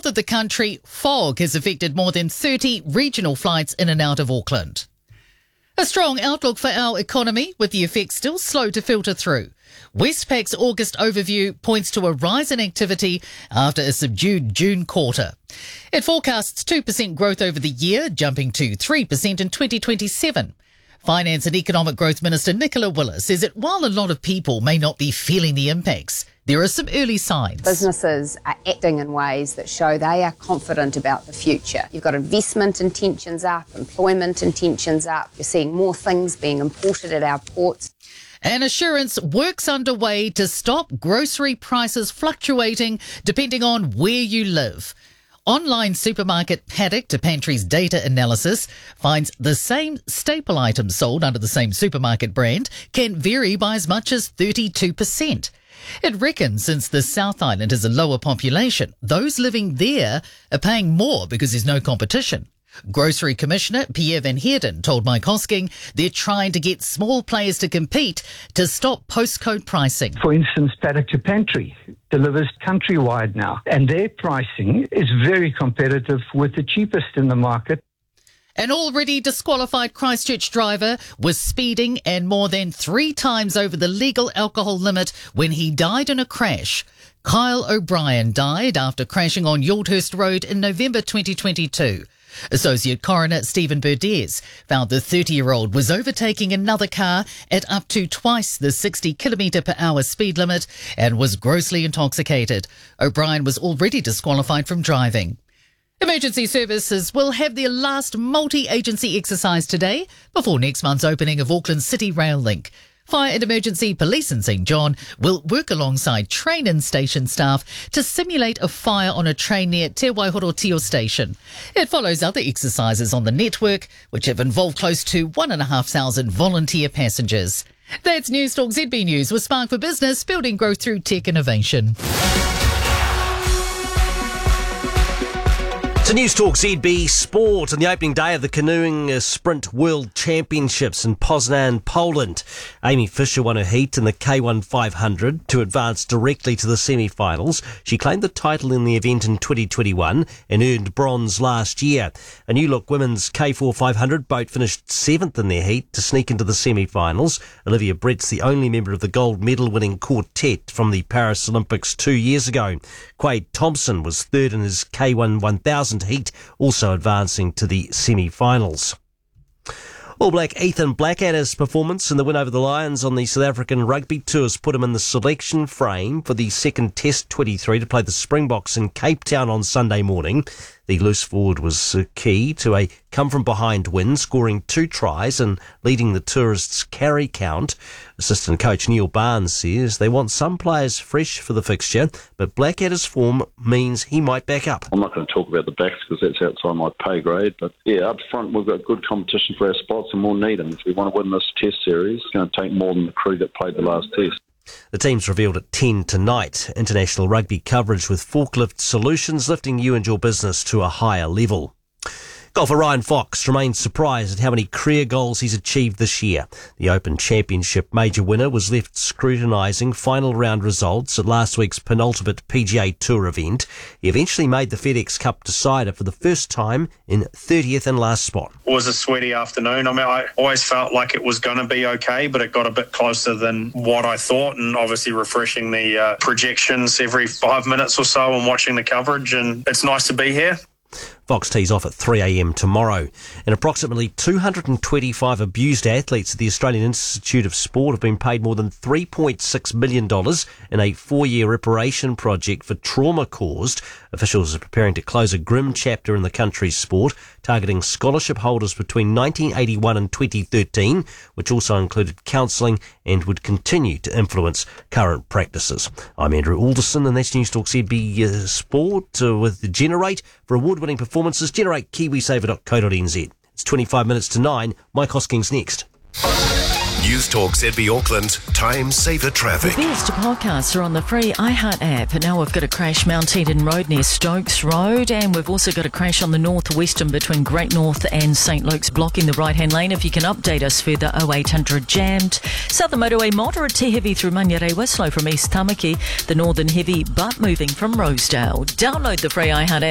north of the country, fog has affected more than 30 regional flights in and out of Auckland. A strong outlook for our economy, with the effects still slow to filter through. Westpac's August overview points to a rise in activity after a subdued June quarter. It forecasts 2% growth over the year, jumping to 3% in 2027. Finance and Economic Growth Minister Nicola Willis says that while a lot of people may not be feeling the impacts, there are some early signs. Businesses are acting in ways that show they are confident about the future. You've got investment intentions up, employment intentions up. You're seeing more things being imported at our ports. And assurance works underway to stop grocery prices fluctuating depending on where you live. Online supermarket Paddock to Pantry's data analysis finds the same staple items sold under the same supermarket brand can vary by as much as 32%. It reckons since the South Island has a lower population, those living there are paying more because there's no competition. Grocery Commissioner Pierre Van Heerden told Mike Hosking they're trying to get small players to compete to stop postcode pricing. For instance, Paddock to Pantry delivers countrywide now, and their pricing is very competitive with the cheapest in the market. An already disqualified Christchurch driver was speeding and more than 3 times over the legal alcohol limit when he died in a crash. Kyle O'Brien died after crashing on Yaldhurst Road in November 2022. Associate Coroner Stephen Burdez found the 30-year-old was overtaking another car at up to twice the 60 km/h speed limit and was grossly intoxicated. O'Brien was already disqualified from driving. Emergency services will have their last multi-agency exercise today before next month's opening of Auckland's City Rail Link. Fire and Emergency Police in St John will work alongside train and station staff to simulate a fire on a train near Te Waihorotio station. It follows other exercises on the network, which have involved close to 1,500 volunteer passengers. That's News Talk ZB News with Spark for Business, building growth through tech innovation. To News Talk ZB Sport on the opening day of the Canoeing Sprint World Championships in Poznan, Poland. Amy Fisher won her heat in the K1 500 to advance directly to the semi-finals. She claimed the title in the event in 2021 and earned bronze last year. A New Look women's K4 500 boat finished 7th in their heat to sneak into the semi-finals. Olivia Brett's the only member of the gold medal winning quartet from the Paris Olympics 2 years ago. Quade Thompson was 3rd in his K1 1000 heat, also advancing to the semi-finals. All Black Ethan Blackadder's performance in the win over the Lions on the South African Rugby Tour has put him in the selection frame for the second Test 23 to play the Springboks in Cape Town on Sunday morning. The loose forward was key to a come-from-behind win, scoring 2 tries and leading the tourists' carry count. Assistant coach Neil Barnes says they want some players fresh for the fixture, but Blackadder's form means he might back up. I'm not going to talk about the backs because that's outside my pay grade, but yeah, up front we've got good competition for our spots and we'll need them. If we want to win this Test series, it's going to take more than the crew that played the last Test. The team's revealed at 10 tonight. International rugby coverage with Forklift Solutions, lifting you and your business to a higher level. Golfer Ryan Fox remains surprised at how many career goals he's achieved this year. The Open Championship major winner was left scrutinising final round results at last week's penultimate PGA Tour event. He eventually made the FedEx Cup decider for the first time in 30th and last spot. It was a sweaty afternoon. I always felt like it was going to be okay, but it got a bit closer than what I thought, and obviously refreshing the projections every 5 minutes or so and watching the coverage, and it's nice to be here. Fox tees off at 3 a.m. tomorrow. And approximately 225 abused athletes at the Australian Institute of Sport have been paid more than $3.6 million in a 4-year reparation project for trauma caused. Officials are preparing to close a grim chapter in the country's sport, targeting scholarship holders between 1981 and 2013, which also included counselling and would continue to influence current practices. I'm Andrew Alderson, and that's News Talk ZB Sport with Generate. For award-winning performances, generate kiwisaver.co.nz. It's 25 minutes to 9. Mike Hosking's next. News Talk ZB Auckland, Time Saver Traffic. The best podcasts are on the free iHeart app. Now we've got a crash Mount Eden Road near Stokes Road, and we've also got a crash on the northwestern between Great North and St Luke's, blocking the right-hand lane. If you can update us further, 0800 jammed. Southern Motorway moderate to heavy through Manurewa, slow from East Tamaki. The northern heavy but moving from Rosedale. Download the free iHeart app.